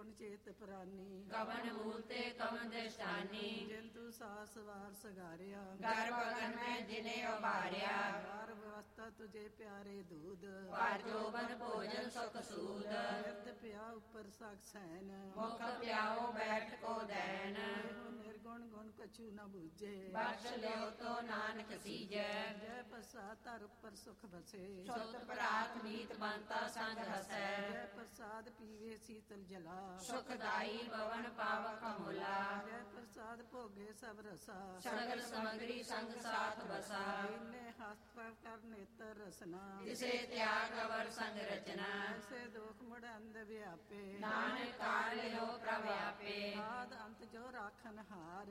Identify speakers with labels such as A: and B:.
A: ਗੁਣ ਚੇਤ ਪ੍ਰਾਨੀ
B: ਕਵਨ ਮੂਲ ਤੇ ਕਵਨ ਦ੍ਰਿਸ਼ਟਾਨੀ
A: ਜਿੰਤੂ ਸਾਸ ਵਾਰ ਸਗਾਰਿਆ
B: ਗਰਭ ਅਗਨ ਮੈਂ ਜਿਨੇ ਉਭਾਰਿਆ
A: ਵਾਰ ਵਿਵਸਥਾ ਤੁਝੇ ਪਿਆਰੇ ਦੂਧ
B: ਪਰ ਜੋਬਨ ਭੋਜਨ ਸੁਖ ਸੂਦ
A: ਨਿਰਦ ਪਿਆ ਉੱਪਰ ਸਖਸੈਨ
B: ਮੁਖ ਪਿਆਓ ਬੈਠ ਕੋ ਦੈਨ
A: ਇਹੋ ਨਿਰਗੁਣ ਗੁਣ ਕਛੂ ਨ ਬੂਝੇ
B: ਬਖਸ਼ ਲਿਓ ਤੋ ਨਾਨਕ ਸੀਜੈ
A: ਜੈ ਪ੍ਰਸਾਦ ਧਰ ਉੱਪਰ ਸੁਖ ਵਸੇ
B: ਸੁਤ ਪ੍ਰਾਤ ਨੀਤ ਬੰਤਾ ਸੰਗ ਹਸੈ
A: ਜੈ ਪ੍ਰਸਾਦ ਪੀਵੇ ਸੀਤਲ ਜਲਾ
B: ਸੁਖਦਾਈ ਭਵਨ ਪਾਵਕ ਮੁਲਾ
A: ਜੈ ਪ੍ਰਸਾਦ ਭੋਗੇ ਸਭ ਰਸਾ
B: ਸਗਲ ਸਮਗਰੀ ਸੰਗ ਸਾਥ ਬਸਾ
A: ਇਹਨੇ ਹਸਤ ਕਰ ਨੇਤਰ ਰਸਨਾ
B: ਤਿਸੇ ਤਿਆਗ ਅਵਰ ਸੰਗ ਰਚਨਾ
A: ਐਸੇ ਦੁਖ ਮੁੜ ਅੰਧ ਵਿਆਪੇ
B: ਨਾਨਕ ਕਾਲ ਲਿਓ ਪ੍ਰਭ ਆਪੇ
A: ਆਦ ਅੰਤ ਜੋ ਰਾਖਨ ਹਾਰ